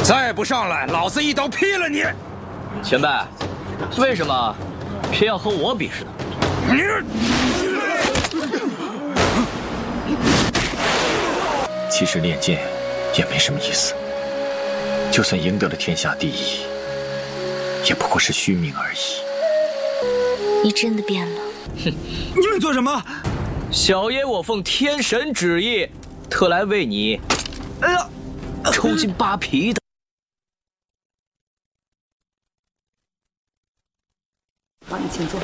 再不上来，老子一刀劈了你！ 前辈，为什么偏要和我比试呢？ 其实练剑也没什么意思，就算赢得了天下第一，也不过是虚名而已。 你真的变了。 哼！你们做什么？ 小爷我奉天神旨意，特来为你，抽筋扒皮的。 好，你请坐。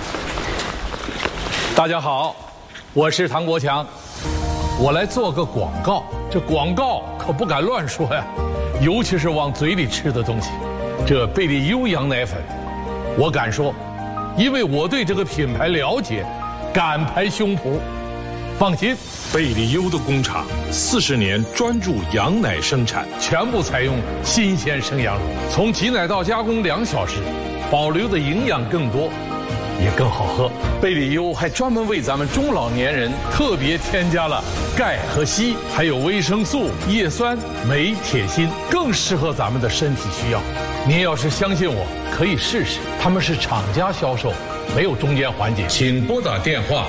大家好，我是唐国强，我来做个广告。这广告可不敢乱说呀，尤其是往嘴里吃的东西。这贝利优羊奶粉，我敢说，因为我对这个品牌了解，敢拍胸脯。放心， 贝利优的工厂40年专注羊奶生产， 全部采用新鲜生羊乳，从挤奶到加工2小时，保留的营养更多，也更好喝。贝利优还专门为咱们中老年人特别添加了钙和硒，还有维生素、叶酸、镁、铁、锌，更适合咱们的身体需要。您要是相信我，可以试试，他们是厂家销售，没有中间环节。 请拨打电话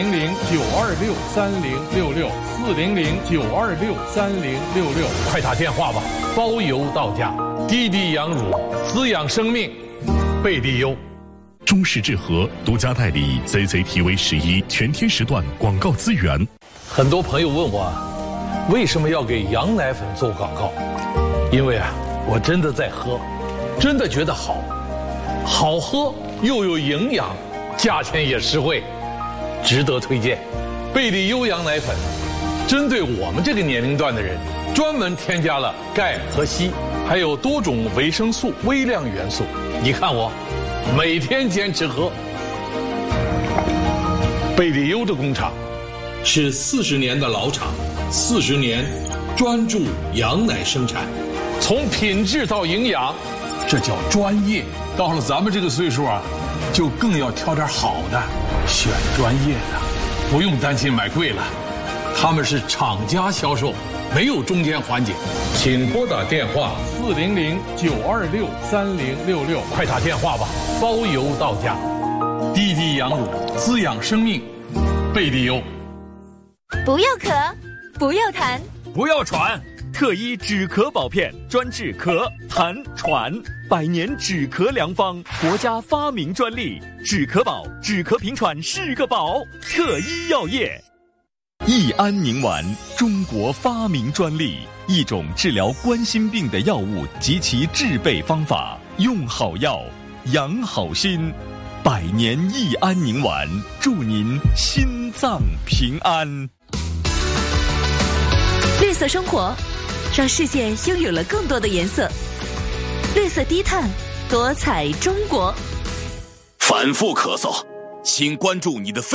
400-926-3066，400-926-3066，快打电话吧，包邮到家。滴滴羊乳，滋养生命，贝利优。 中式制和独家代理 CCTV11全天时段广告资源。 很多朋友问我，为什么要给羊奶粉做广告？因为我真的在喝，真的觉得好喝又有营养，价钱也实惠，值得推荐。贝利优羊奶粉针对我们这个年龄段的人，专门添加了钙和硒，还有多种维生素、微量元素。你看我每天坚持喝。贝利优的工厂是40年的老厂，40年专注羊奶生产， 从品质到营养，这叫专业。到了咱们这个岁数就更要挑点好的，选专业的，不用担心买贵了。他们是厂家销售，没有中间环节。 请拨打电话 400-926-3066，快打电话吧，包邮到家。滴滴羊乳，滋养生命，贝利优。 不要咳，不要痰， 不要喘。特一止咳宝片，专治咳、痰、喘，100年止咳良方，国家发明专利。止咳宝，止咳平喘是个宝。特一药业。益安宁丸，中国发明专利，一种治疗冠心病的药物及其制备方法，用好药，养好心。100年益安宁丸，祝您心脏平安。 绿色生活，让世界拥有了更多的颜色。绿色低碳，多彩中国。 反复咳嗽，请关注你的